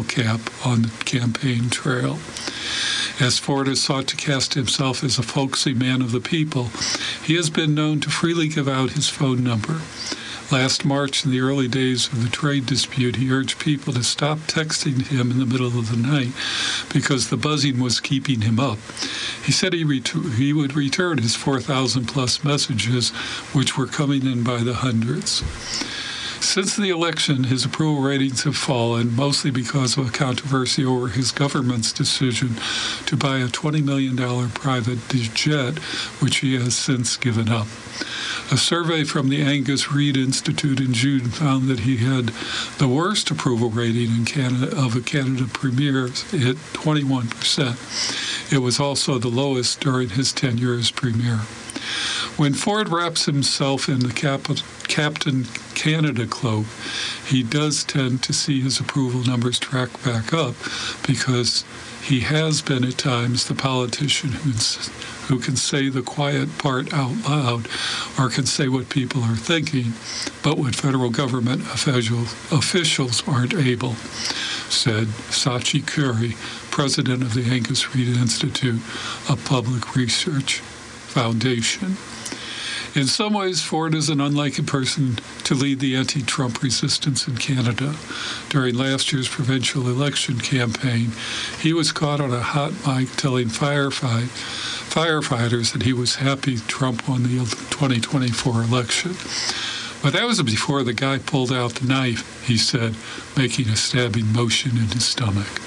cap on the campaign trail. As Ford has sought to cast himself as a folksy man of the people, he has been known to freely give out his phone number. Last March, in the early days of the trade dispute, he urged people to stop texting him in the middle of the night because the buzzing was keeping him up. He said he would return his 4,000-plus messages, which were coming in by the hundreds. Since the election, his approval ratings have fallen, mostly because of a controversy over his government's decision to buy a $20 million private jet, which he has since given up. A survey from the Angus Reid Institute in June found that he had the worst approval rating in Canada of a Canada premier at 21%. It was also the lowest during his tenure as premier. When Ford wraps himself in the Captain Canada cloak, he does tend to see his approval numbers track back up because he has been at times the politician who can say the quiet part out loud or can say what people are thinking, but what federal government officials aren't able, said Sachi Curry, president of the Angus Reid Institute, a public research foundation. In some ways, Ford is an unlikely person to lead the anti-Trump resistance in Canada. During last year's provincial election campaign, he was caught on a hot mic telling firefighters that he was happy Trump won the 2024 election. But that was before the guy pulled out the knife, he said, making a stabbing motion in his stomach.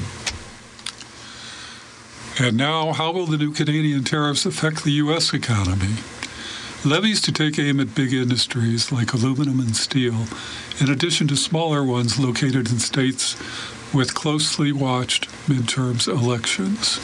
And now, how will the new Canadian tariffs affect the U.S. economy? Levies to take aim at big industries like aluminum and steel, in addition to smaller ones located in states with closely watched midterms elections.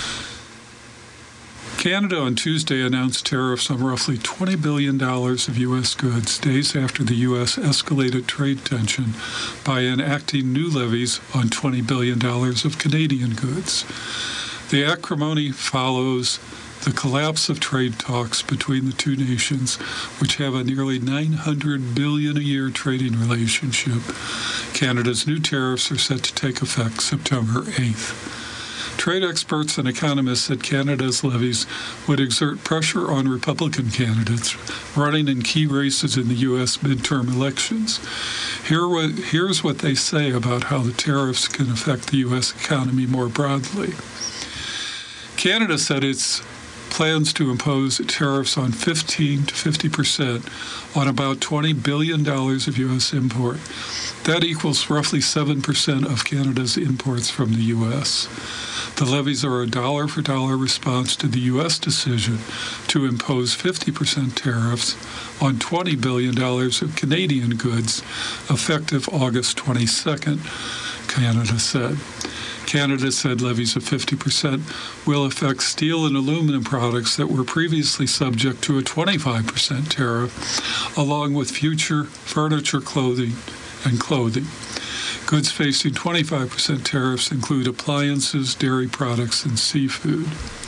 Canada on Tuesday announced tariffs on roughly $20 billion of U.S. goods days after the U.S. escalated trade tension by enacting new levies on $20 billion of Canadian goods. The acrimony follows the collapse of trade talks between the two nations, which have a nearly $900 billion a year trading relationship. Canada's new tariffs are set to take effect September 8th. Trade experts and economists said Canada's levies would exert pressure on Republican candidates running in key races in the U.S. midterm elections. Here's what they say about how the tariffs can affect the U.S. economy more broadly. Canada said its plans to impose tariffs on 15 to 50% on about $20 billion of U.S. import. That equals roughly 7% of Canada's imports from the U.S. The levies are a dollar-for-dollar response to the U.S. decision to impose 50% tariffs on $20 billion of Canadian goods effective August 22nd, Canada said. Canada said levies of 50% will affect steel and aluminum products that were previously subject to a 25% tariff, along with future furniture, clothing. Goods facing 25% tariffs include appliances, dairy products, and seafood.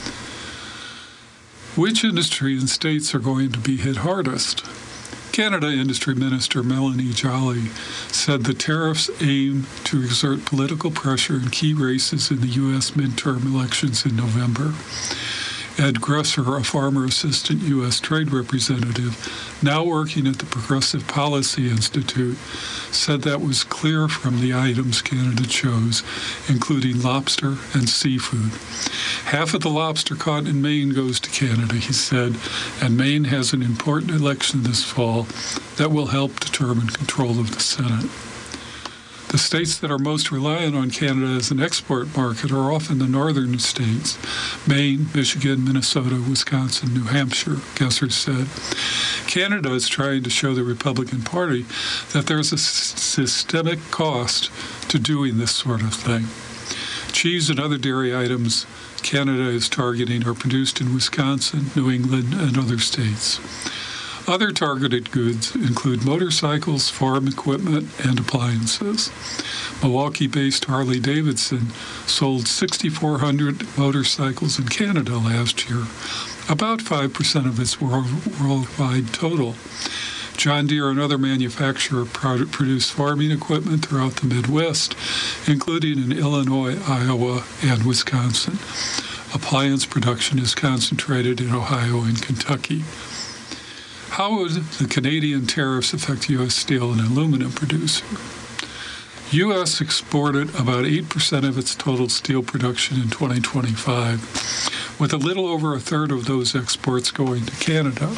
Which industry and states are going to be hit hardest? Canada Industry Minister Melanie Joly said the tariffs aim to exert political pressure in key races in the U.S. midterm elections in November. Ed Gresser, a former assistant U.S. trade representative, now working at the Progressive Policy Institute, said that was clear from the items Canada chose, including lobster and seafood. Half of the lobster caught in Maine goes to Canada, he said, and Maine has an important election this fall that will help determine control of the Senate. The states that are most reliant on Canada as an export market are often the northern states, Maine, Michigan, Minnesota, Wisconsin, New Hampshire, Gessler said. Canada is trying to show the Republican Party that there's a systemic cost to doing this sort of thing. Cheese and other dairy items Canada is targeting are produced in Wisconsin, New England, and other states. Other targeted goods include motorcycles, farm equipment, and appliances. Milwaukee-based Harley-Davidson sold 6,400 motorcycles in Canada last year, about 5% of its worldwide total. John Deere and other manufacturers produce farming equipment throughout the Midwest, including in Illinois, Iowa, and Wisconsin. Appliance production is concentrated in Ohio and Kentucky. How would the Canadian tariffs affect U.S. steel and aluminum producer? U.S. exported about 8% of its total steel production in 2025, with a little over a third of those exports going to Canada.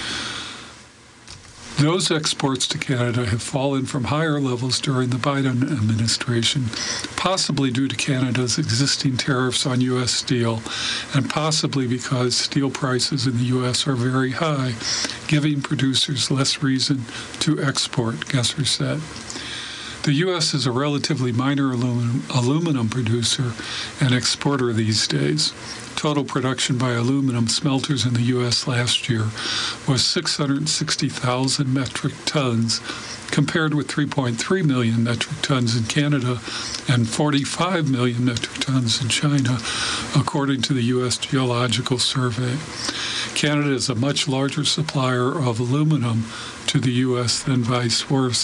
Those exports to Canada have fallen from higher levels during the Biden administration, possibly due to Canada's existing tariffs on U.S. steel, and possibly because steel prices in the U.S. are very high, giving producers less reason to export, Gesser said. The U.S. is a relatively minor aluminum producer and exporter these days. Total production by aluminum smelters in the U.S. last year was 660,000 metric tons, compared with 3.3 million metric tons in Canada and 45 million metric tons in China, according to the U.S. Geological Survey. Canada is a much larger supplier of aluminum to the U.S. than vice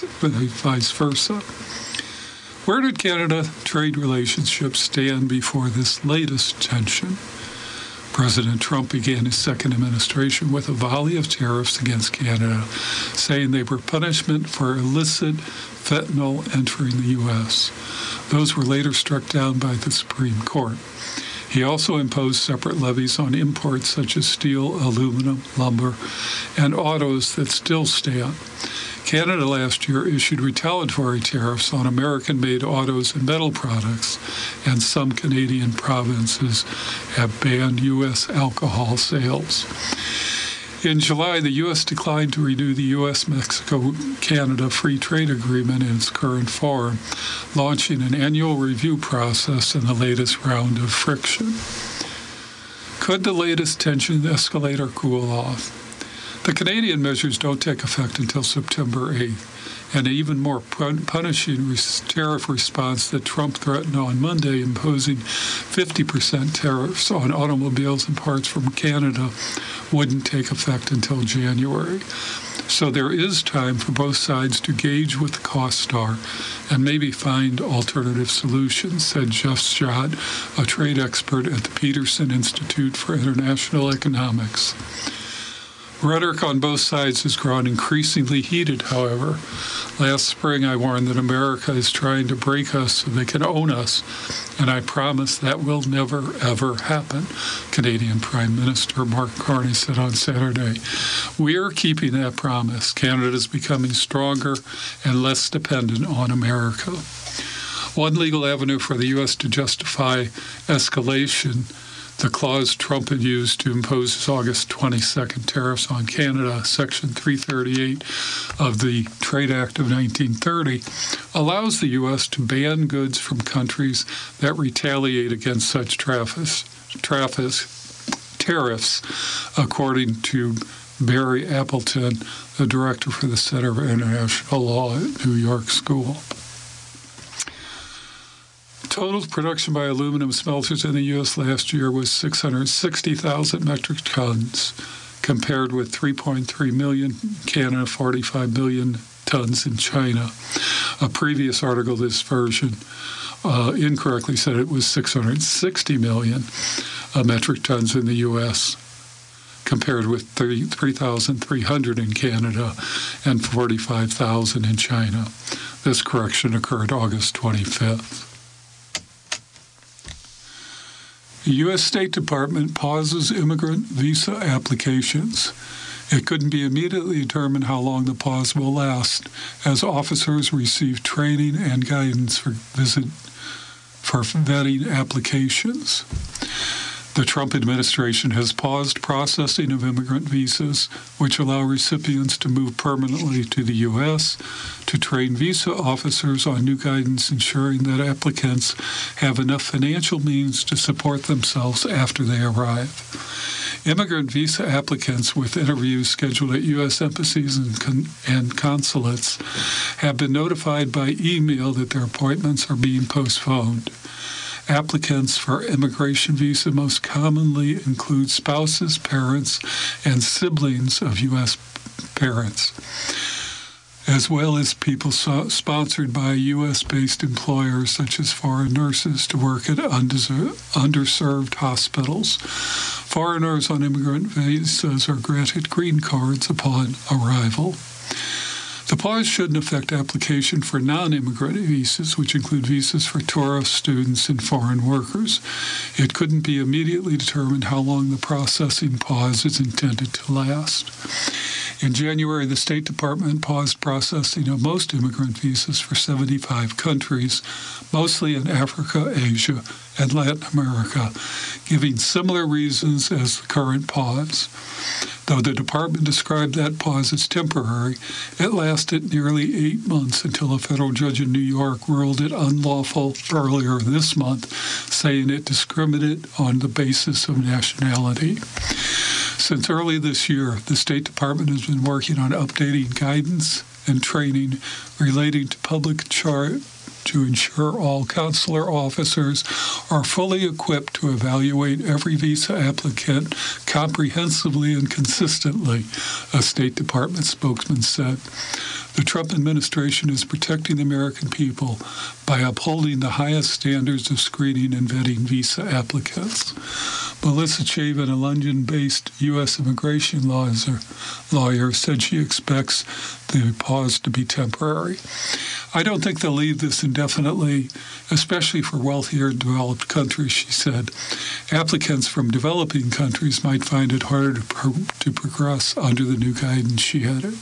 versa. Where did Canada trade relationships stand before this latest tension? President Trump began his second administration with a volley of tariffs against Canada, saying they were punishment for illicit fentanyl entering the U.S. Those were later struck down by the Supreme Court. He also imposed separate levies on imports such as steel, aluminum, lumber, and autos that still stand. Canada last year issued retaliatory tariffs on American-made autos and metal products, and some Canadian provinces have banned U.S. alcohol sales. In July, the U.S. declined to renew the U.S.-Mexico-Canada Free Trade Agreement in its current form, launching an annual review process in the latest round of friction. Could the latest tension escalate or cool off? The Canadian measures don't take effect until September 8th, and an even more punishing tariff response that Trump threatened on Monday, imposing 50% tariffs on automobiles and parts from Canada, wouldn't take effect until January. So there is time for both sides to gauge what the costs are and maybe find alternative solutions, said Jeff Schott, a trade expert at the Peterson Institute for International Economics. Rhetoric on both sides has grown increasingly heated, however. Last spring, I warned that America is trying to break us so they can own us, and I promise that will never, ever happen, Canadian Prime Minister Mark Carney said on Saturday. We are keeping that promise. Canada is becoming stronger and less dependent on America. One legal avenue for the U.S. to justify escalation, the clause Trump had used to impose his August 22nd tariffs on Canada, Section 338 of the Trade Act of 1930, allows the U.S. to ban goods from countries that retaliate against such tariffs, according to Barry Appleton, the director for the Center for International Law at New York School. Total production by aluminum smelters in the U.S. last year was 660,000 metric tons, compared with 3.3 million in Canada, 45 million tons in China. A previous article, this version, incorrectly said it was 660 million metric tons in the U.S., compared with 3,300 in Canada and 45,000 in China. This correction occurred August 25th. The U.S. State Department pauses immigrant visa applications. It couldn't be immediately determined how long the pause will last, as officers receive training and guidance for vetting applications. The Trump administration has paused processing of immigrant visas, which allow recipients to move permanently to the U.S., to train visa officers on new guidance ensuring that applicants have enough financial means to support themselves after they arrive. Immigrant visa applicants with interviews scheduled at U.S. embassies and consulates have been notified by email that their appointments are being postponed. Applicants for immigration visa most commonly include spouses, parents, and siblings of U.S. parents. as well as people sponsored by U.S.-based employers such as foreign nurses to work at underserved hospitals. Foreigners on immigrant visas are granted green cards upon arrival. The pause shouldn't affect application for non-immigrant visas, which include visas for tourists, students, and foreign workers. It couldn't be immediately determined how long the processing pause is intended to last. In January, the State Department paused processing of most immigrant visas for 75 countries, mostly in Africa, Asia, and Latin America, giving similar reasons as the current pause. Though the department described that pause as temporary, it lasted nearly 8 months until a federal judge in New York ruled it unlawful earlier this month, saying it discriminated on the basis of nationality. Since early this year, the State Department has been working on updating guidance and training relating to public charge to ensure all consular officers are fully equipped to evaluate every visa applicant comprehensively and consistently, a State Department spokesman said. The Trump administration is protecting the American people by upholding the highest standards of screening and vetting visa applicants. Melissa Chavin, a London-based U.S. immigration lawyer, said she expects the pause to be temporary. I don't think they'll leave this indefinitely, especially for wealthier and developed countries, she said. Applicants from developing countries might find it harder to progress under the new guidance, she added.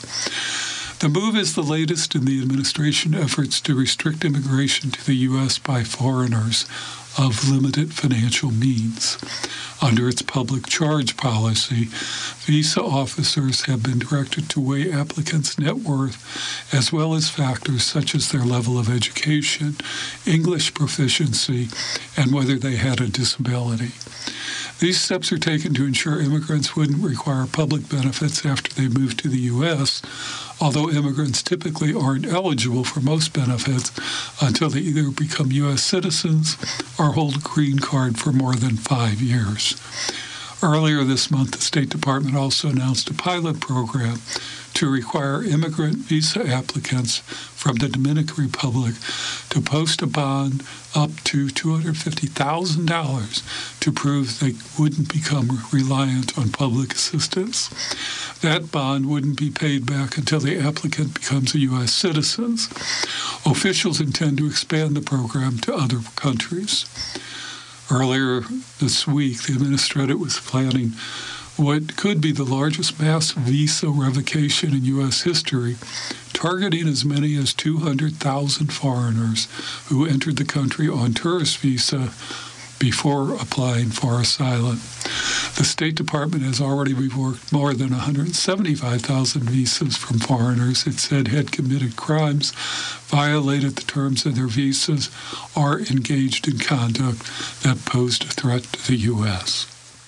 The move is the latest in the administration efforts to restrict immigration to the U.S. by foreigners of limited financial means. Under its public charge policy, visa officers have been directed to weigh applicants' net worth as well as factors such as their level of education, English proficiency, and whether they had a disability. These steps are taken to ensure immigrants wouldn't require public benefits after they move to the U.S., although immigrants typically aren't eligible for most benefits until they either become U.S. citizens or hold a green card for more than 5 years. Earlier this month, the State Department also announced a pilot program to require immigrant visa applicants from the Dominican Republic to post a bond up to $250,000 to prove they wouldn't become reliant on public assistance. That bond wouldn't be paid back until the applicant becomes a U.S. citizen. Officials intend to expand the program to other countries. Earlier this week, the administrator was planning what could be the largest mass visa revocation in U.S. history, targeting as many as 200,000 foreigners who entered the country on tourist visa before applying for asylum. The State Department has already revoked more than 175,000 visas from foreigners it said had committed crimes, violated the terms of their visas, or engaged in conduct that posed a threat to the U.S.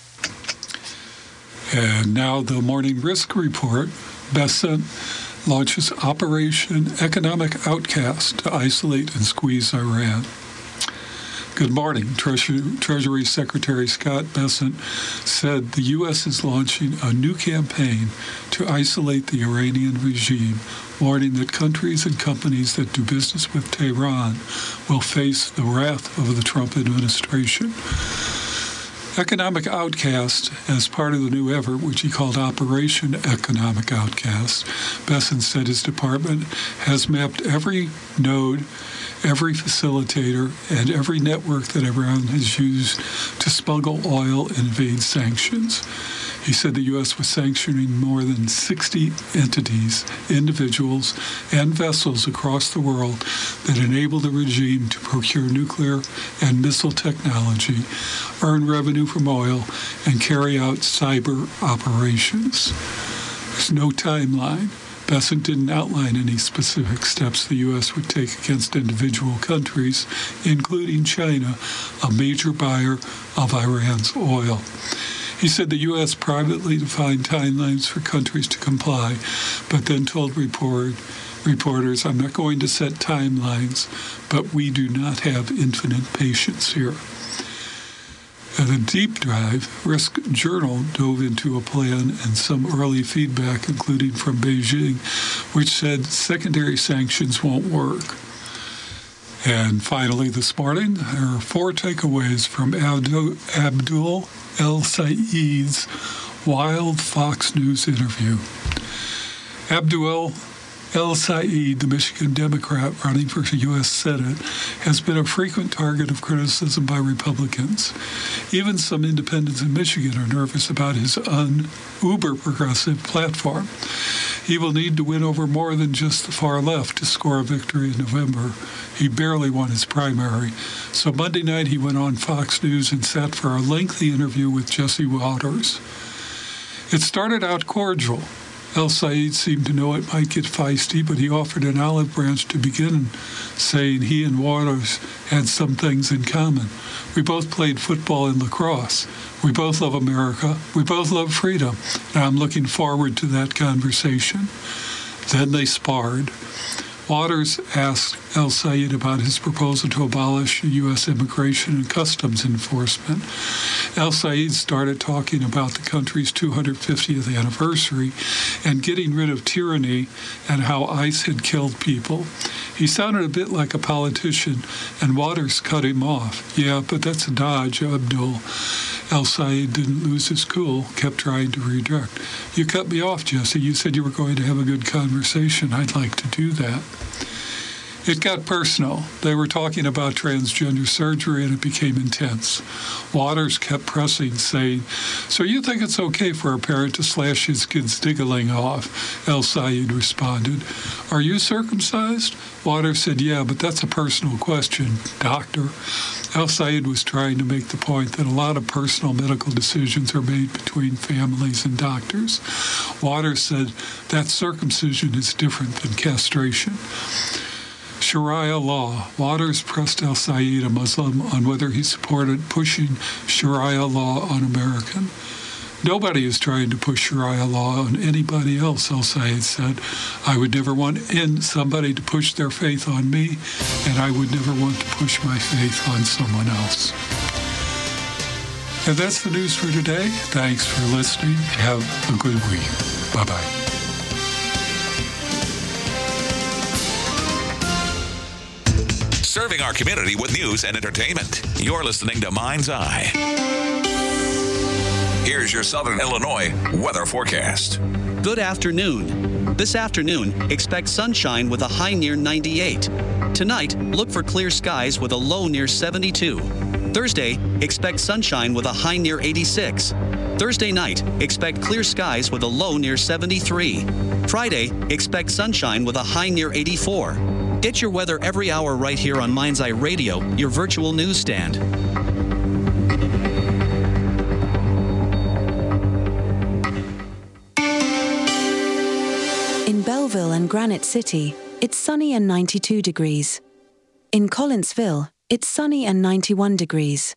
And now the Morning Risk Report. Bessent launches Operation Economic Outcast to isolate and squeeze Iran. Good morning. Treasury Secretary Scott Bessent said the U.S. is launching a new campaign to isolate the Iranian regime, warning that countries and companies that do business with Tehran will face the wrath of the Trump administration. Economic Outcast, as part of the new effort, which he called Operation Economic Outcast, Bessent said his department has mapped every node, every facilitator, and every network that Iran has used to smuggle oil and evade sanctions. He said the U.S. was sanctioning more than 60 entities, individuals, and vessels across the world that enable the regime to procure nuclear and missile technology, earn revenue from oil, and carry out cyber operations. There's no timeline. Bessent didn't outline any specific steps the U.S. would take against individual countries, including China, a major buyer of Iran's oil. He said the U.S. privately defined timelines for countries to comply, but then told reporters, I'm not going to set timelines, but we do not have infinite patience here. At a deep dive, Risk Journal dove into a plan and some early feedback, including from Beijing, which said secondary sanctions won't work. And finally, this morning, there are 4 takeaways from Abdul El-Sayed's wild Fox News interview. Abdul El-Sayed, the Michigan Democrat running for the U.S. Senate, has been a frequent target of criticism by Republicans. Even some independents in Michigan are nervous about his uber-progressive platform. He will need to win over more than just the far left to score a victory in November. He barely won his primary. So Monday night he went on Fox News and sat for a lengthy interview with Jesse Watters. It started out cordial. El-Sayed seemed to know it might get feisty, but he offered an olive branch to begin, saying he and Watters had some things in common. We both played football and lacrosse. We both love America. We both love freedom. And I'm looking forward to that conversation. Then they sparred. Watters asked El-Sayed about his proposal to abolish U.S. immigration and customs enforcement. El-Sayed started talking about the country's 250th anniversary and getting rid of tyranny and how ICE had killed people. He sounded a bit like a politician, and Watters cut him off. Yeah, but that's a dodge, Abdul. El-Sayed didn't lose his cool, kept trying to redirect. You cut me off, Jesse. You said you were going to have a good conversation. I'd like to do that. It got personal. They were talking about transgender surgery, and it became intense. Watters kept pressing, saying, "So you think it's okay for a parent to slash his kid's diggling off?" El-Sayed responded, "Are you circumcised?" Watters said, "Yeah, but that's a personal question, doctor." El-Sayed was trying to make the point that a lot of personal medical decisions are made between families and doctors. Watters said that circumcision is different than castration. Sharia law. Watters pressed El-Sayed, a Muslim, on whether he supported pushing Sharia law on American. Nobody is trying to push Sharia law on anybody else, El-Sayed said. I would never want somebody to push their faith on me, and I would never want to push my faith on someone else. And that's the news for today. Thanks for listening. Have a good week. Bye-bye. Serving our community with news and entertainment. You're listening to Mind's Eye. Here's your Southern Illinois weather forecast. Good afternoon. This afternoon, expect sunshine with a high near 98. Tonight, look for clear skies with a low near 72. Thursday, expect sunshine with a high near 86. Thursday night, expect clear skies with a low near 73. Friday, expect sunshine with a high near 84. Get your weather every hour right here on Mind's Eye Radio, your virtual newsstand. In Belleville and Granite City, it's sunny and 92 degrees. In Collinsville, it's sunny and 91 degrees.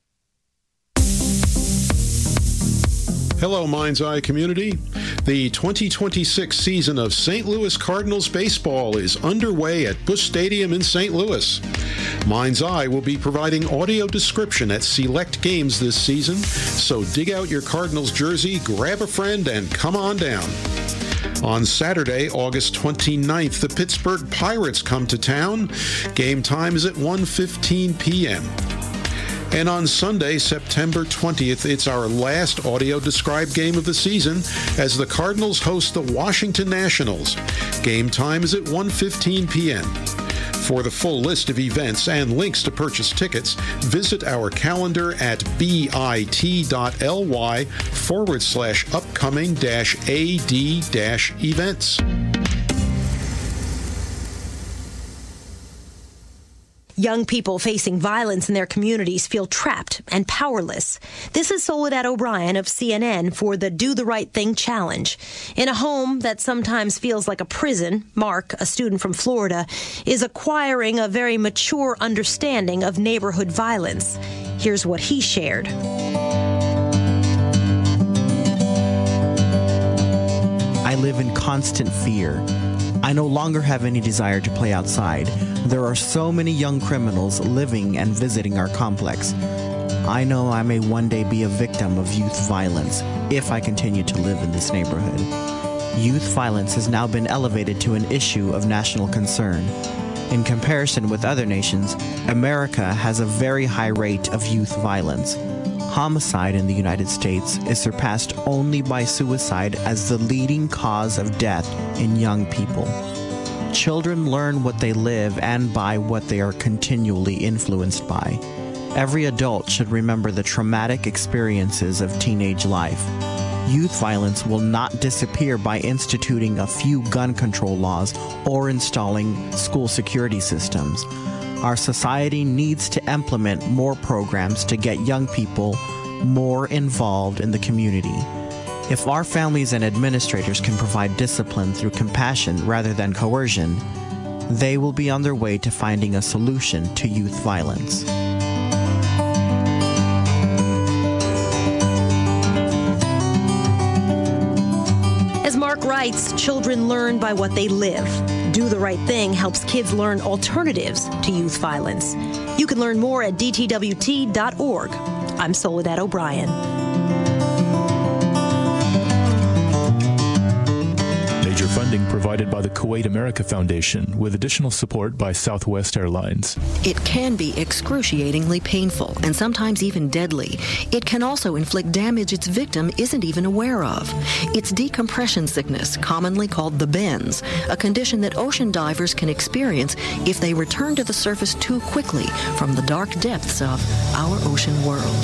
Hello, Mind's Eye community. The 2026 season of St. Louis Cardinals baseball is underway at Busch Stadium in St. Louis. Mind's Eye will be providing audio description at select games this season, so dig out your Cardinals jersey, grab a friend, and come on down. On Saturday, August 29th, the Pittsburgh Pirates come to town. Game time is at 1:15 p.m. And on Sunday, September 20th, it's our last audio-described game of the season as the Cardinals host the Washington Nationals. Game time is at 1:15 p.m. For the full list of events and links to purchase tickets, visit our calendar at bit.ly/upcoming-ad-events. Young people facing violence in their communities feel trapped and powerless. This is Soledad O'Brien of CNN for the Do the Right Thing Challenge. In a home that sometimes feels like a prison, Mark, a student from Florida, is acquiring a very mature understanding of neighborhood violence. Here's what he shared. I live in constant fear. I no longer have any desire to play outside. There are so many young criminals living and visiting our complex. I know I may one day be a victim of youth violence if I continue to live in this neighborhood. Youth violence has now been elevated to an issue of national concern. In comparison with other nations, America has a very high rate of youth violence. Homicide in the United States is surpassed only by suicide as the leading cause of death in young people. Children learn what they live and by what they are continually influenced by. Every adult should remember the traumatic experiences of teenage life. Youth violence will not disappear by instituting a few gun control laws or installing school security systems. Our society needs to implement more programs to get young people more involved in the community. If our families and administrators can provide discipline through compassion rather than coercion, they will be on their way to finding a solution to youth violence. Mark writes, children learn by what they live. Do the Right Thing helps kids learn alternatives to youth violence. You can learn more at dtwt.org. I'm Soledad O'Brien. Major funding provided by the Kuwait America Foundation with additional support by Southwest Airlines. It can be excruciatingly painful and sometimes even deadly. It can also inflict damage its victim isn't even aware of. It's decompression sickness, commonly called the bends, a condition that ocean divers can experience if they return to the surface too quickly from the dark depths of our ocean world.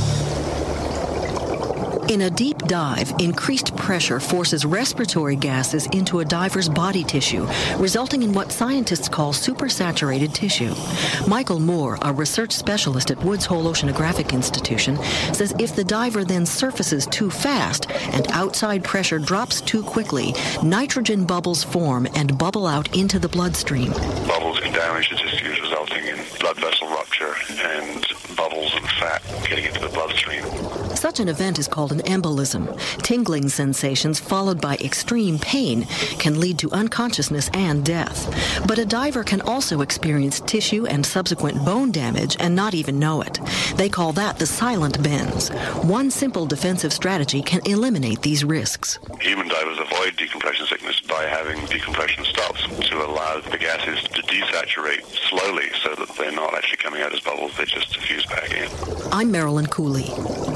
In a deep dive, increased pressure forces respiratory gases into a diver's body tissue, resulting in what scientists call supersaturated tissue. Michael Moore, a research specialist at Woods Hole Oceanographic Institution, says if the diver then surfaces too fast and outside pressure drops too quickly, nitrogen bubbles form and bubble out into the bloodstream. Bubbles can damage the tissues, resulting in blood vessel rupture and bubbles and fat getting into the bloodstream. Such an event is called an embolism. Tingling sensations followed by extreme pain can lead to unconsciousness and death. But a diver can also experience tissue and subsequent bone damage and not even know it. They call that the silent bends. One simple defensive strategy can eliminate these risks. Human divers avoid decompression sickness by having decompression stops to allow the gases to desaturate slowly so that they're not actually coming out as bubbles, they just diffuse back in. I'm Marilyn Cooley.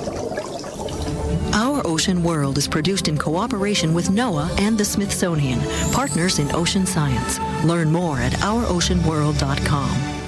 Our Ocean World is produced in cooperation with NOAA and the Smithsonian, partners in ocean science. Learn more at ouroceanworld.com.